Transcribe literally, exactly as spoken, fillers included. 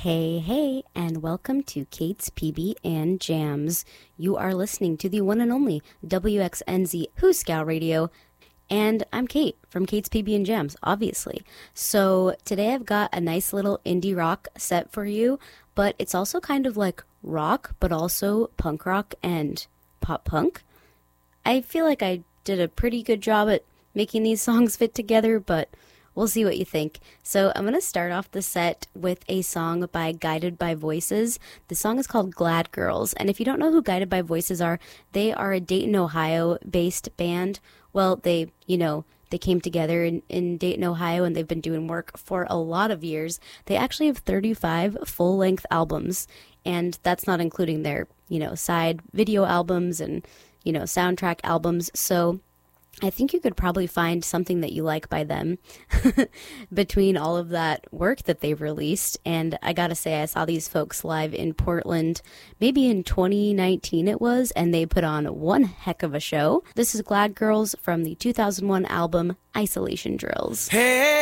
Hey, hey, and welcome to Kate's P B and Jams. You are listening to the one and only W X N Z Who Scout Radio, and I'm Kate from Kate's P B and Jams, obviously. So today I've got a nice little indie rock set for you, but it's also kind of like rock, but also punk rock and pop punk. I feel like I did a pretty good job at making these songs fit together, but we'll see what you think. So I'm going to start off the set with a song by Guided by Voices. The song is called Glad Girls. And if you don't know who Guided by Voices are, they are a Dayton, Ohio-based band. Well, they, you know, they came together in, in Dayton, Ohio, and they've been doing work for a lot of years. They actually have thirty-five full-length albums, and that's not including their, you know, side video albums and, you know, soundtrack albums. So I think you could probably find something that you like by them between all of that work that they've released. And I gotta say, I saw these folks live in Portland, maybe in twenty nineteen it was, and they put on one heck of a show. This is Glad Girls from the two thousand one album Isolation Drills. Hey!